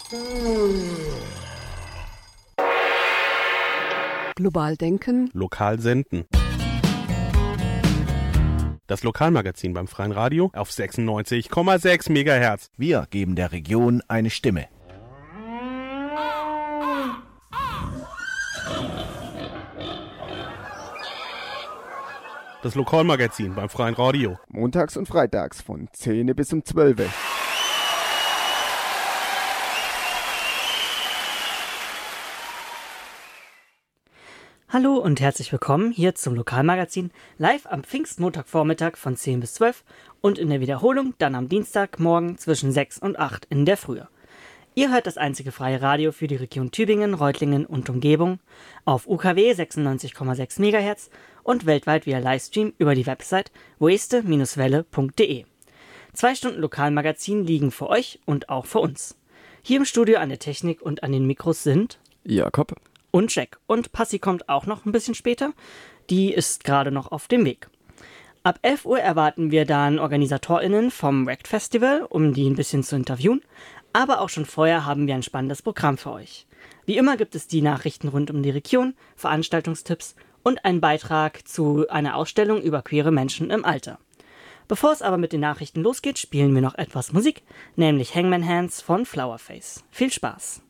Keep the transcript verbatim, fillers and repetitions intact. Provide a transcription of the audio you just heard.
Global denken. Lokal senden. Das Lokalmagazin beim Freien Radio auf sechsundneunzig Komma sechs Megahertz. Wir geben der Region eine Stimme. Das Lokalmagazin beim Freien Radio. Montags und freitags von zehn bis um zwölf. Hallo und herzlich willkommen hier zum Lokalmagazin, live am Pfingstmontagvormittag von zehn bis zwölf und in der Wiederholung dann am Dienstagmorgen zwischen sechs und acht in der Früh. Ihr hört das einzige freie Radio für die Region Tübingen, Reutlingen und Umgebung auf U K W sechsundneunzig Komma sechs Megahertz und weltweit via Livestream über die Website voeste Bindestrich welle Punkt de. Zwei Stunden Lokalmagazin liegen für euch und auch für uns. Hier im Studio an der Technik und an den Mikros sind Jakob und Jack. Und Passi kommt auch noch ein bisschen später. Die ist gerade noch auf dem Weg. Ab elf Uhr erwarten wir dann OrganisatorInnen vom Rect Festival, um die ein bisschen zu interviewen. Aber auch schon vorher haben wir ein spannendes Programm für euch. Wie immer gibt es die Nachrichten rund um die Region, Veranstaltungstipps und einen Beitrag zu einer Ausstellung über queere Menschen im Alter. Bevor es aber mit den Nachrichten losgeht, spielen wir noch etwas Musik, nämlich Hangman Hands von Flowerface. Viel Spaß!